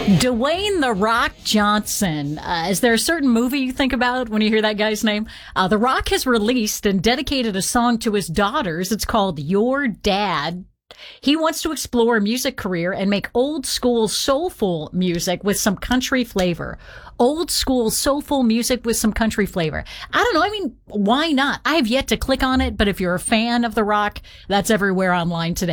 Dwayne "The Rock" Johnson. Is there a certain movie you think about when you hear that guy's name? The Rock has released and dedicated a song to his daughters. It's called Your Dad. He wants to explore a music career and make old school soulful music with some country flavor. Old school soulful music with some country flavor. I don't know. I mean, why not? I have yet to click on it, but if you're a fan of The Rock, that's everywhere online today.